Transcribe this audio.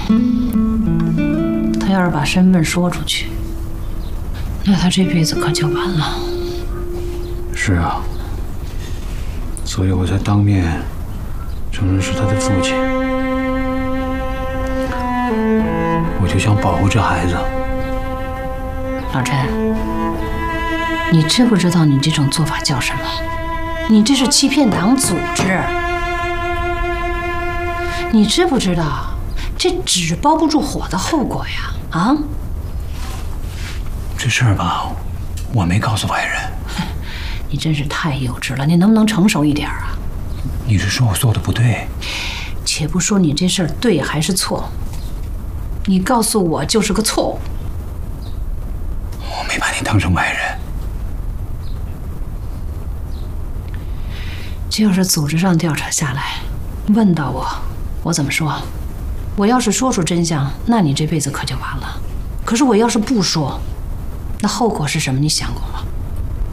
他要是把身份说出去，那他这辈子可就完了。 是啊，所以我才当面承认是他的父亲。我就想保护这孩子。 老陈，你知不知道你这种做法叫什么？你这是欺骗党组织。你知不知道这纸包不住火的后果呀？啊？ 这事儿吧，我没告诉外人。 你真是太幼稚了，你能不能成熟一点啊？ 你是说我做的不对？ 且不说你这事儿对还是错，你告诉我就是个错误。 我没把你当成外人。 这要是组织上调查下来，问到我怎么说？我要是说出真相，那你这辈子可就完了。可是我要是不说，那后果是什么？你想过吗？